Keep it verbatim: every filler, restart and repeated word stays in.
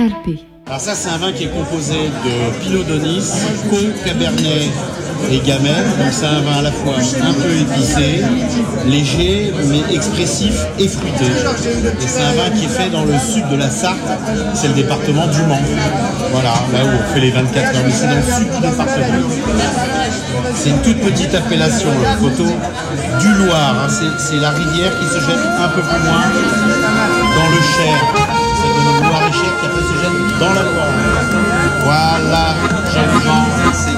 L P. Alors ça, c'est un vin qui est composé de Pinot d'Aunis, Côte, Cabernet et Gamay. Donc c'est un vin à la fois un peu épicé, léger, mais expressif et fruité. Et c'est un vin qui est fait dans le sud de la Sarthe, c'est le département du Mans. Voilà, là où on fait les vingt-quatre heures, mais c'est dans le sud du département. C'est une toute petite appellation, le Coteau du Loir. Hein. C'est, c'est la rivière qui se jette un peu plus loin dans le Cher. C'est le Loir-et-Cher qui après se jette dans la Loire. Voilà, j'en